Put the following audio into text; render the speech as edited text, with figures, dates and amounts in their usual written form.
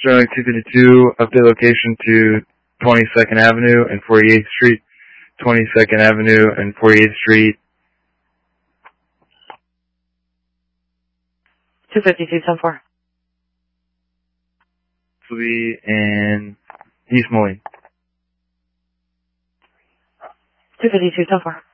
Sterling 252, update location to 22nd Avenue and 48th Street. 22nd Avenue and 48th Street. 252-10-4. This will be in East Moline. 252-10-4.